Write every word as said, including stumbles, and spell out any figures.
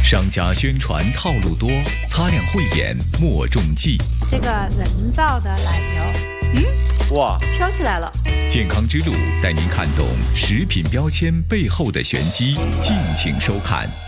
商家宣传套路多，擦亮慧眼莫中计。 这个人造的奶油， 嗯，哇，飘起来了。 健康之路带您看懂食品标签背后的玄机，敬请收看。